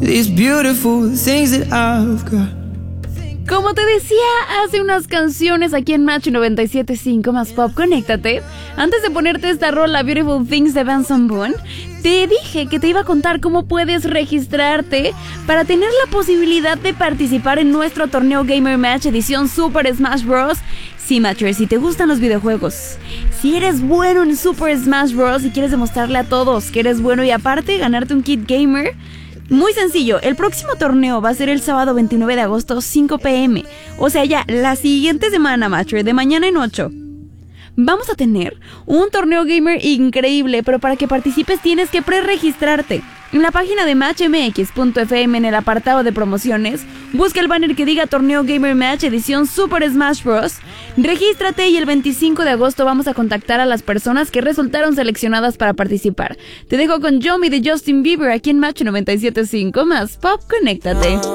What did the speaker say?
these beautiful things that I've got. Como te decía hace unas canciones aquí en Match 97.5 más Pop, conéctate. Antes de ponerte esta rola Beautiful Things de Benson Boone, te dije que te iba a contar cómo puedes registrarte para tener la posibilidad de participar en nuestro torneo Gamer Match edición Super Smash Bros. Sí, Matchers, si te gustan los videojuegos, si eres bueno en Super Smash Bros. Y quieres demostrarle a todos que eres bueno y aparte ganarte un kit gamer, muy sencillo, el próximo torneo va a ser el sábado 29 de agosto, 5 p.m. O sea, ya la siguiente semana, Matcher, de mañana en 8. Vamos a tener un torneo gamer increíble, pero para que participes tienes que preregistrarte. En la página de matchmx.fm, en el apartado de promociones, busca el banner que diga Torneo Gamer Match edición Super Smash Bros. Regístrate y el 25 de agosto vamos a contactar a las personas que resultaron seleccionadas para participar. Te dejo con Yomi de Justin Bieber aquí en Match 97.5 más Pop, conéctate.